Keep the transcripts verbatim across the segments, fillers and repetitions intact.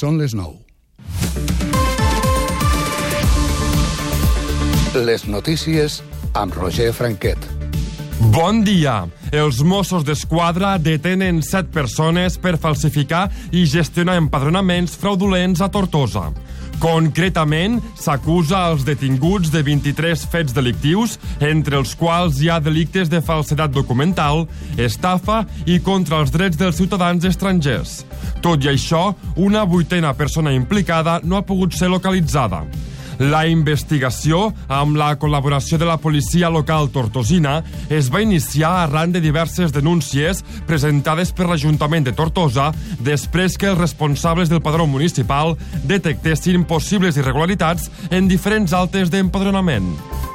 Són les nou. Les notícies amb Roger Franquet. Bon dia. Els Mossos d'Esquadra detenen set persones per falsificar i gestionar empadronaments fraudulents a Tortosa. Concretament, s'acusa als detinguts de vint-i-tres fets delictius, entre els quals hi ha delictes de falsedat documental, estafa i contra els drets dels ciutadans estrangers. Tot i això, una vuitena persona implicada no ha pogut ser localitzada. La investigació, amb la col·laboració de la policia local tortosina, es va iniciar arran de diverses denúncies presentades per l'Ajuntament de Tortosa després que els responsables del padró municipal detectessin possibles irregularitats en diferents actes d'empadronament.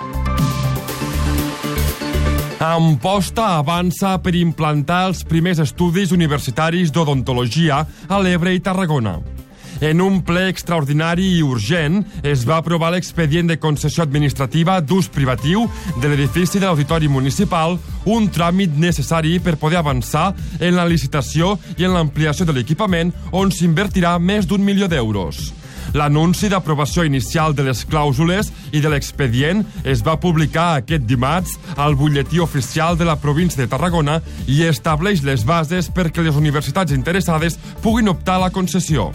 Amposta avança per implantar els primers estudis universitaris d'odontologia a l'Ebre i Tarragona. En un ple extraordinari i urgent es va aprovar l'expedient de concessió administrativa d'ús privatiu de l'edifici de l'Auditori Municipal, un tràmit necessari per poder avançar en la licitació i en l'ampliació de l'equipament, on s'invertirà més d'un milió d'euros. L'anunci d'aprovació inicial de les clàusules i de l'expedient es va publicar aquest dimarts al butlletí oficial de la província de Tarragona i estableix les bases perquè les universitats interessades puguin optar a la concessió.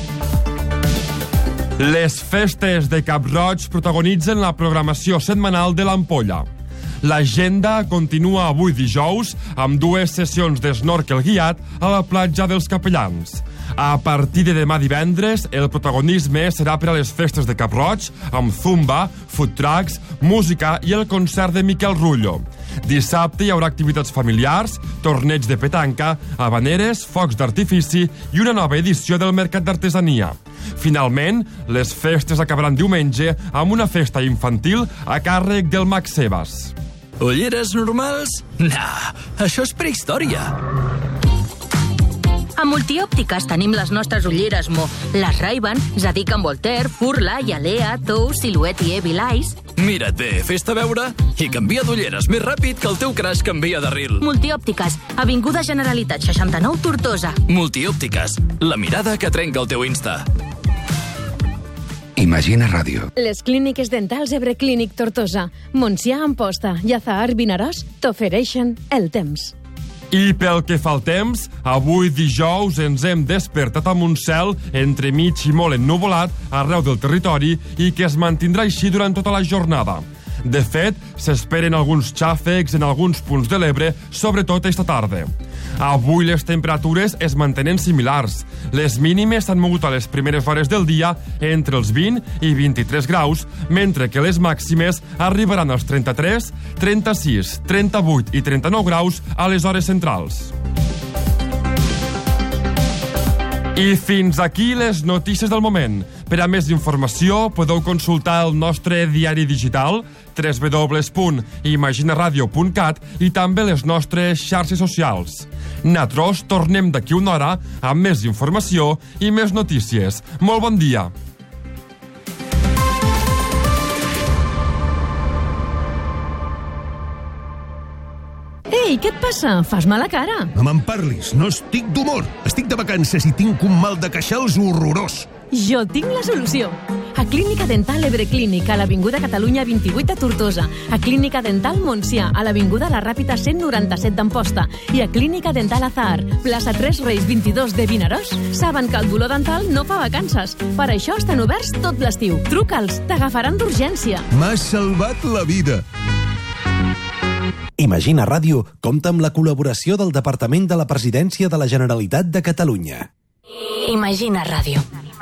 Les festes de Cap-roig protagonitzen la programació setmanal de l'Ampolla. L'agenda continua avui dijous amb dues sessions d'esnorkel guiat a la platja dels Capellans. A partir de demà divendres, el protagonisme serà per a les festes de Cap-roig, amb zumba, food trucks, música i el concert de Miquel Rullo. Dissabte hi haurà activitats familiars, torneig de petanca, habaneres, focs d'artifici i una nova edició del Mercat d'Artesania. Finalment, les festes acabaran diumenge amb una festa infantil a càrrec del Mag Sebas. Ulleres normals? Nah, això és prehistòria. A Multiòptiques tenim les nostres ulleres Mo, les Ray-Ban, Zadig and Voltaire, Furla, Yalea, Tou, Silhouette i Evil Eyes. Mira't bé, fes-te veure i canvia d'ulleres més ràpid que el teu crash canvia de ril. Multiòptiques, Avinguda Generalitat seixanta-nou, Tortosa. Multiòptiques, la mirada que trenca el teu Insta. Imagina Ràdio. Les clíniques dentals Ebre Clínic Tortosa, Montsià Amposta i Azahar Vinaròs t'ofereixen el temps. I pel que fa al temps, avui dijous ens hem despertat amb un cel entremig i molt ennuvolat arreu del territori i que es mantindrà així durant tota la jornada. De fet, s'esperen alguns xàfecs en alguns punts de l'Ebre, sobretot esta tarda. Avui les temperatures es mantenen similars. Les mínimes s'han mogut a les primeres hores del dia entre els vint i vint-i-tres graus, mentre que les màximes arribaran als trenta-tres, trenta-sis, trenta-vuit i trenta-nou graus a les hores centrals. I fins aquí les notícies del moment. Per a més informació podeu consultar el nostre diari digital w w w punt imaginaradio punt cat i també les nostres xarxes socials. Nosaltres tornem d'aquí una hora amb més informació i més notícies. Molt bon dia! Ei, què et passa? Fas mala cara. No me'n parlis, no estic d'humor. Estic de vacances i tinc un mal de queixals horrorós. Jo tinc la solució. A Clínica Dental Ebre Clínic, a l'Avinguda Catalunya vint-i-vuit a Tortosa, a Clínica Dental Montsià, a l'Avinguda La Ràpita cent noranta-set d'Amposta i a Clínica Dental Azahar, plaça Tres Reis vint-i-dos de Vinaròs, saben que el dolor dental no fa vacances. Per això estan oberts tot l'estiu. Truca'ls, t'agafaran d'urgència. M'has salvat la vida. Imagina Ràdio compta amb la col·laboració del Departament de la Presidència de la Generalitat de Catalunya. Imagina Ràdio.